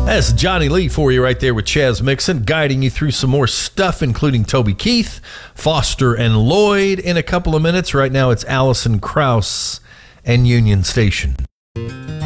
That's Johnny Lee for you right there with Chaz Mixon, guiding you through some more stuff, including Toby Keith, Foster, and Lloyd in a couple of minutes. Right now, it's Allison Krauss and Union Station.